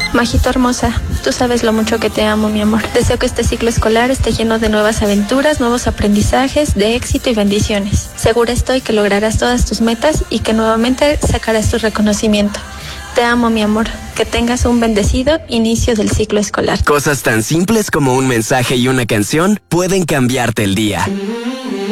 Majito hermosa, tú sabes lo mucho que te amo, mi amor. Deseo que este ciclo escolar esté lleno de nuevas aventuras, nuevos aprendizajes, de éxito y bendiciones. Segura estoy que lograrás todas tus metas y que nuevamente sacarás tu reconocimiento. Te amo, mi amor. Que tengas un bendecido inicio del ciclo escolar. Cosas tan simples como un mensaje y una canción pueden cambiarte el día.